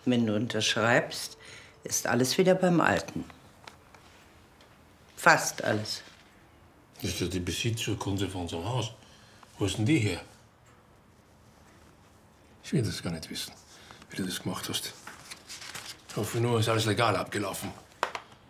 Wenn du unterschreibst, ist alles wieder beim Alten. Fast alles. Das ist ja die Besitzurkunde von unserem Haus. Wo ist denn die her? Ich will das gar nicht wissen, wie du das gemacht hast. Ich hoffe nur, ist alles legal abgelaufen.